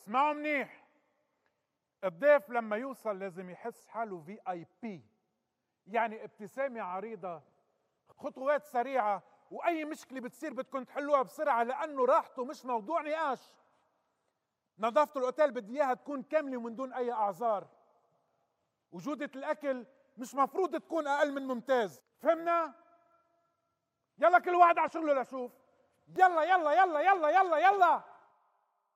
اسمعوا منيح. الضيف لما يوصل لازم يحس حاله VIP، يعني ابتسامة عريضة، خطوات سريعة، وأي مشكلة بتصير بدكم تحلوها بسرعة لأنه راحته مش موضوع نقاش. نظافة الأوتيل بدي إياها تكون كاملة ومن دون أي أعذار. وجودة الأكل مش مفروض تكون أقل من ممتاز، فهمنا؟ يلا كل واحد على شغله لشوف. يلا يلا يلا يلا يلا يلا.